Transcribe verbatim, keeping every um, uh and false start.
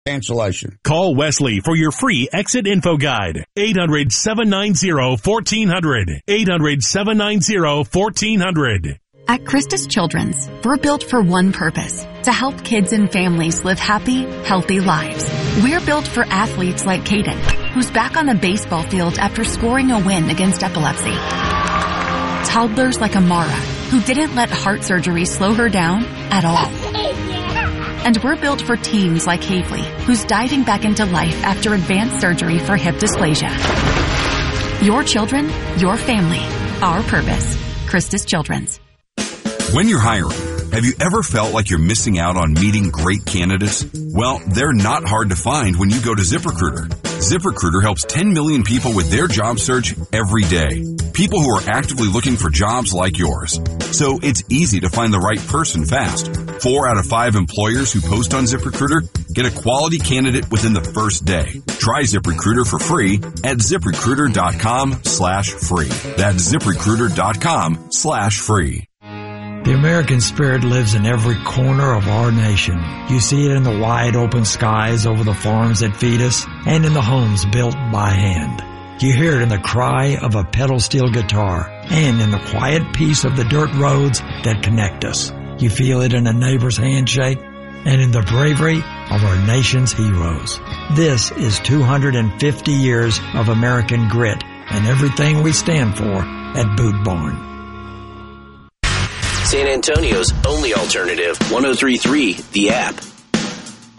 cancellation. Call Wesley for your free exit info guide. eight hundred, seven nine zero, one four zero zero. eight hundred, seven nine zero, one four zero zero. At Christus Children's, we're built for one purpose, to help kids and families live happy, healthy lives. We're built for athletes like Caden, who's back on the baseball field after scoring a win against epilepsy. Toddlers like Amara, who didn't let heart surgery slow her down at all. And we're built for teens like Havely, who's diving back into life after advanced surgery for hip dysplasia. Your children, your family, our purpose. Christus Children's. When you're hiring, have you ever felt like you're missing out on meeting great candidates? Well, they're not hard to find when you go to ZipRecruiter. ZipRecruiter helps ten million people with their job search every day. People who are actively looking for jobs like yours. So it's easy to find the right person fast. Four out of five employers who post on ZipRecruiter get a quality candidate within the first day. Try ZipRecruiter for free at ZipRecruiter.com slash free. That's ZipRecruiter.com slash free. The American spirit lives in every corner of our nation. You see it in the wide open skies over the farms that feed us and in the homes built by hand. You hear it in the cry of a pedal steel guitar and in the quiet peace of the dirt roads that connect us. You feel it in a neighbor's handshake and in the bravery of our nation's heroes. This is two hundred fifty years of American grit and everything we stand for at Boot Barn. San Antonio's only alternative, one oh three point three, The App.